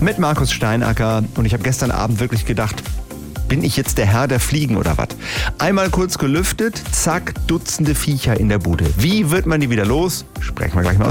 mit Markus Steinacker. Und ich habe gestern Abend wirklich gedacht, bin ich jetzt der Herr der Fliegen oder was? Einmal kurz gelüftet, zack, Dutzende Viecher in der Bude. Wie wird man die wieder los? Sprechen wir gleich mal aus.